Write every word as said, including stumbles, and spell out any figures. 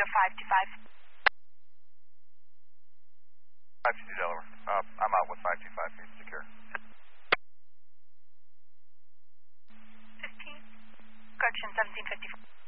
five two five. five two two Delaware. Uh, I'm out with five two five. Please secure. fifteen. Correction, seventeen fifty-four.